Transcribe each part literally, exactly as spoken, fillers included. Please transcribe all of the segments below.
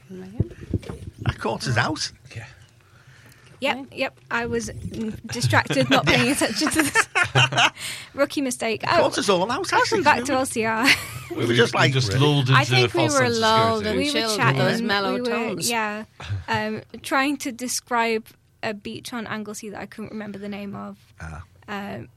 That quarter's out. Yeah. Yep, yep. I was mm, distracted, not paying attention to this. Rookie mistake. Oh, Quarter's all out, actually. welcome back to L C R. We were just like, just really? lulled into I think a false we were sense of lulled security. and we were chilled chatting. with those mellow we were, tones. Yeah, um, trying to describe a beach on Anglesey that I couldn't remember the name of. Ah. Um,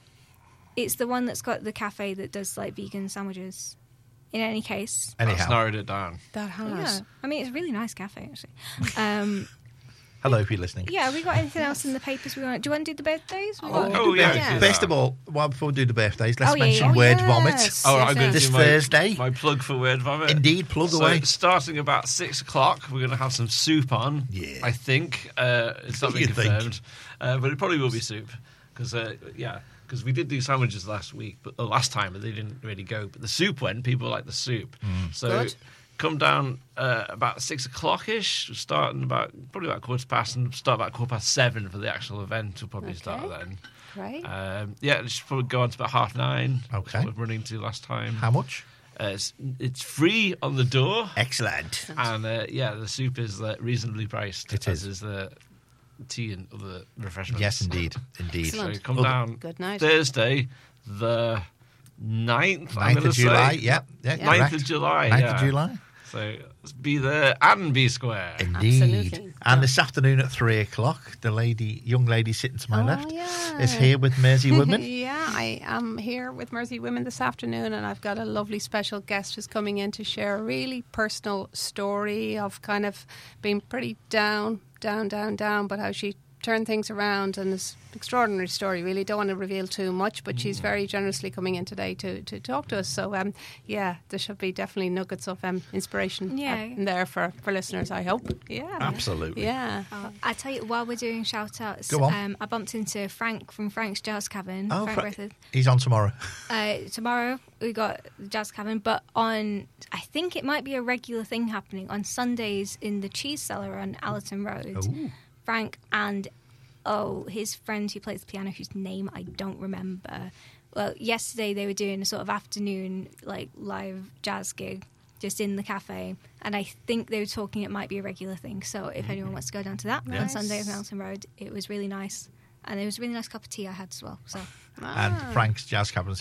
it's the one that's got the cafe that does like vegan sandwiches. In any case, That's Anyhow, narrowed it down. That has. yeah. I mean, it's a really nice cafe actually. Um, hello if you're listening. yeah, have we got anything else in the papers we want? Do you want to do the birthdays? We Oh, got- Oh, yeah. Yeah. First of all, well, before we do the birthdays, let's Oh, yeah, mention yeah. Word Yes. Vomit. Oh, Yes, I'm going to yes. This do my, Thursday. my plug for Word Vomit. Indeed, plug so away. starting about six o'clock, we're going to have some soup on. Yeah. I think uh, it's not been You think? confirmed, uh, but it probably will be soup because uh, yeah, because we did do sandwiches last week, but the last time but they didn't really go. But the soup went. People like the soup, so. Good. Come down uh, about six o'clock ish. Starting about probably about quarter past, and start about quarter past seven for the actual event. We'll probably start Okay. then. Right. Um, yeah, it should probably go on to about half nine. Okay. That's what we're running to last time. How much? Uh, it's, it's free on the door, Excellent. and uh, yeah, the soup is uh, reasonably priced. It as is. is the tea and other refreshments. Yes, indeed. Indeed. So Excellent. come Well, down Good night. Thursday, the ninth. I'm ninth gonna of July. say. Yep. Yeah, ninth correct. of July. ninth yeah. of July. So be there and be square. Indeed. Absolutely. And this afternoon at three o'clock, the lady, young lady sitting to my Oh, left, yeah. is here with Mersey Women. Yeah, I am here with Mersey Women this afternoon, and I've got a lovely special guest who's coming in to share a really personal story of kind of being pretty down, down, down, down, but how she turned things around, and it's an extraordinary story, really. Don't want to reveal too much, but she's very generously coming in today to, to talk to us. So, um, yeah, there should be definitely nuggets of um, inspiration Yeah. uh, in there for, for listeners, I hope. Yeah. Absolutely. Yeah. Oh, I tell you, while we're doing shout outs, Go on. um, I bumped into Frank from Frank's Jazz Cabin. Oh, Frank Fra- Griffith. he's on tomorrow. Uh, tomorrow we got the Jazz Cabin, but on I think it might be a regular thing happening on Sundays in the Cheese Cellar on Allerton Road. Ooh. Frank and oh his friend who plays the piano, whose name I don't remember. Well, yesterday they were doing a sort of afternoon like live jazz gig just in the cafe, and I think they were talking it might be a regular thing. So if anyone wants to go down to that on Nice. Sunday on Allerton Road, it was really nice, and it was a really nice cup of tea I had as well. So. And Ah. Frank's Jazz Cabin